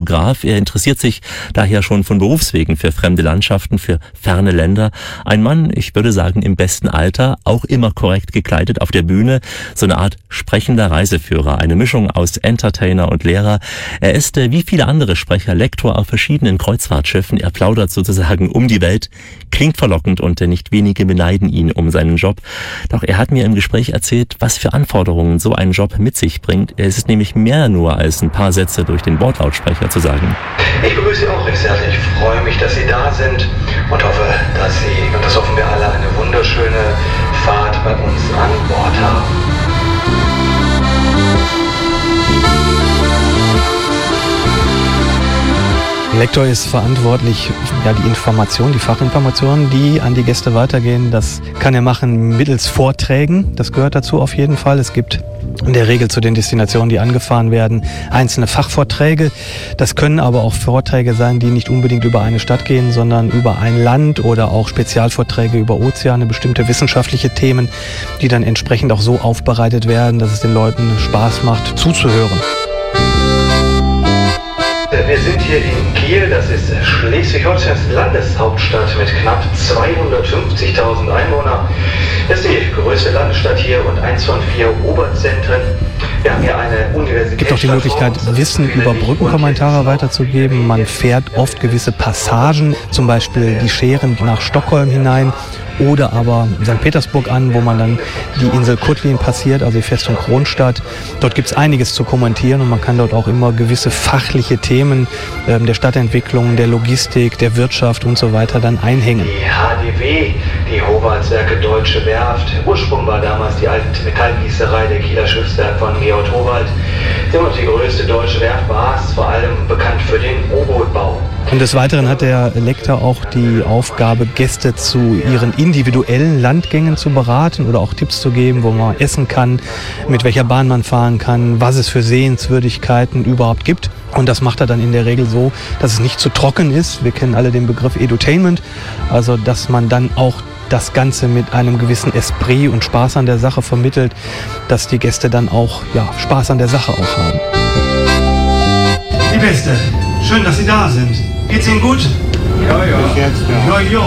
Geograf. Er interessiert sich daher schon von Berufswegen für fremde Landschaften, für ferne Länder. Ein Mann, ich würde sagen, im besten Alter, auch immer korrekt gekleidet auf der Bühne. So eine Art sprechender Reiseführer, eine Mischung aus Entertainer und Lehrer. Er ist, wie viele andere Sprecher, Lektor auf verschiedenen Kreuzfahrtschiffen. Er plaudert sozusagen um die Welt, klingt verlockend und nicht wenige beneiden ihn um seinen Job. Doch er hat mir im Gespräch erzählt, was für Anforderungen so ein Job mit sich bringt. Es ist nämlich mehr nur als ein paar Sätze durch den Bordlautsprecher zu sagen. Ich begrüße Sie auch recht herzlich. Ich freue mich, dass Sie da sind und hoffe, dass Sie, und das hoffen wir alle, eine wunderschöne Fahrt bei uns an Bord haben. Der Lektor ist verantwortlich, die Fachinformationen, die an die Gäste weitergehen. Das kann er machen mittels Vorträgen. Das gehört dazu auf jeden Fall. Es gibt in der Regel zu den Destinationen, die angefahren werden, einzelne Fachvorträge. Das können aber auch Vorträge sein, die nicht unbedingt über eine Stadt gehen, sondern über ein Land oder auch Spezialvorträge über Ozeane, bestimmte wissenschaftliche Themen, die dann entsprechend auch so aufbereitet werden, dass es den Leuten Spaß macht, zuzuhören. Wir sind hier in Kiel, das ist Schleswig-Holsteins Landeshauptstadt mit knapp 250.000 Einwohnern. Das ist die größte Landesstadt hier und eins von 4 Oberzentren. Wir haben hier eine Universität. Es gibt auch die Möglichkeit, Wissen über Brückenkommentare weiterzugeben. Man fährt oft gewisse Passagen, zum Beispiel die Schären nach Stockholm hinein oder aber St. Petersburg an, wo man dann die Insel Kotlin passiert, also die Festung Kronstadt. Dort gibt es einiges zu kommentieren und man kann dort auch immer gewisse fachliche Themen der Stadtentwicklung, der Logistik, der Wirtschaft und so weiter dann einhängen. Die HDW, die Hobartswerke Deutsche Werft. Ursprung war damals die alte Metallgießerei der Kieler Schiffswerk von Georg Howald. Und die größte deutsche Werft war es, vor allem bekannt für den U-Boot-Bau. Und des Weiteren hat der Lektor auch die Aufgabe, Gäste zu ihren individuellen Landgängen zu beraten oder auch Tipps zu geben, wo man essen kann, mit welcher Bahn man fahren kann, was es für Sehenswürdigkeiten überhaupt gibt. Und das macht er dann in der Regel so, dass es nicht zu trocken ist. Wir kennen alle den Begriff Edutainment, also dass man dann auch das Ganze mit einem gewissen Esprit und Spaß an der Sache vermittelt, dass die Gäste dann auch Spaß an der Sache auch haben. Die Gäste, schön, dass Sie da sind. Geht's Ihnen gut? Ja. Ja.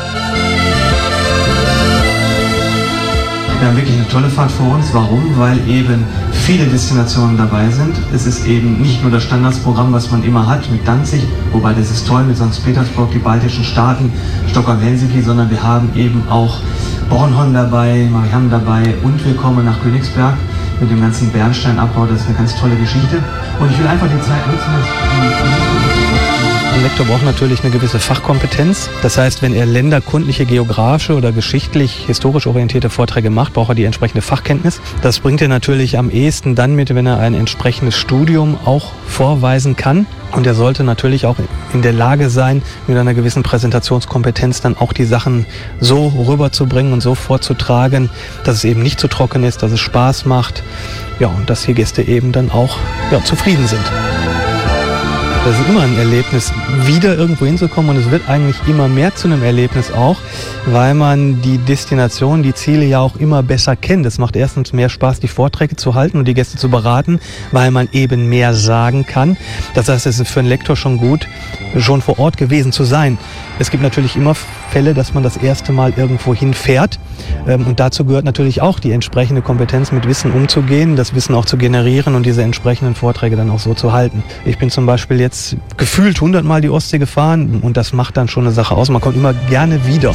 Wir haben wirklich eine tolle Fahrt vor uns. Warum? Weil eben viele Destinationen dabei sind. Es ist eben nicht nur das Standardsprogramm, was man immer hat mit Danzig, wobei das ist toll mit St. Petersburg, die baltischen Staaten, Stockholm, Helsinki, sondern wir haben eben auch Bornholm dabei, Mariehamn dabei und wir kommen nach Königsberg mit dem ganzen Bernsteinabbau. Das ist eine ganz tolle Geschichte. Und ich will einfach die Zeit nutzen, Ein Lektor braucht natürlich eine gewisse Fachkompetenz. Das heißt, wenn er länderkundliche, geografische oder geschichtlich, historisch orientierte Vorträge macht, braucht er die entsprechende Fachkenntnis. Das bringt er natürlich am ehesten dann mit, wenn er ein entsprechendes Studium auch vorweisen kann. Und er sollte natürlich auch in der Lage sein, mit einer gewissen Präsentationskompetenz dann auch die Sachen so rüberzubringen und so vorzutragen, dass es eben nicht zu trocken ist, dass es Spaß macht, und dass die Gäste eben dann auch zufrieden sind. Das ist immer ein Erlebnis, wieder irgendwo hinzukommen, und es wird eigentlich immer mehr zu einem Erlebnis auch, weil man die Destination, die Ziele ja auch immer besser kennt. Es macht erstens mehr Spaß, die Vorträge zu halten und die Gäste zu beraten, weil man eben mehr sagen kann. Das heißt, es ist für einen Lektor schon gut, schon vor Ort gewesen zu sein. Es gibt natürlich immer Fälle, dass man das erste Mal irgendwo hinfährt. Und dazu gehört natürlich auch die entsprechende Kompetenz, mit Wissen umzugehen, das Wissen auch zu generieren und diese entsprechenden Vorträge dann auch so zu halten. Ich bin zum Beispiel jetzt gefühlt 100 Mal die Ostsee gefahren und das macht dann schon eine Sache aus. Man kommt immer gerne wieder.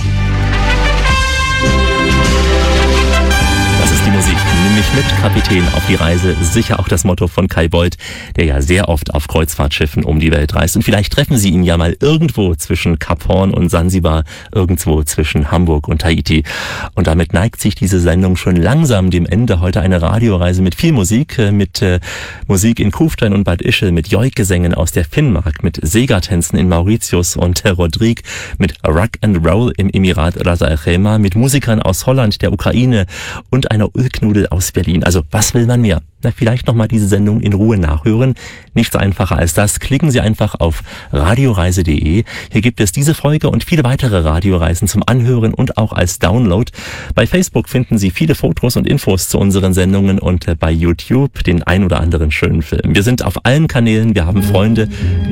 Die Musik, nimm mich mit, Kapitän, auf die Reise. Sicher auch das Motto von Kai Beuth, der ja sehr oft auf Kreuzfahrtschiffen um die Welt reist. Und vielleicht treffen Sie ihn ja mal irgendwo zwischen Kap Horn und Sansibar, irgendwo zwischen Hamburg und Tahiti. Und damit neigt sich diese Sendung schon langsam dem Ende. Heute eine Radioreise mit viel Musik, mit Musik in Kufstein und Bad Ischl, mit Joik-Gesängen aus der Finnmark, mit Segertänzen in Mauritius und Rodrigue, mit Rock and Roll im Emirat Ras Al Khaimah, mit Musikern aus Holland, der Ukraine und einer Ulknudel aus Berlin. Also was will man mehr? Vielleicht nochmal diese Sendung in Ruhe nachhören. Nichts einfacher als das. Klicken Sie einfach auf radioreise.de. Hier gibt es diese Folge und viele weitere Radioreisen zum Anhören und auch als Download. Bei Facebook finden Sie viele Fotos und Infos zu unseren Sendungen und bei YouTube den ein oder anderen schönen Film. Wir sind auf allen Kanälen. Wir haben Freunde,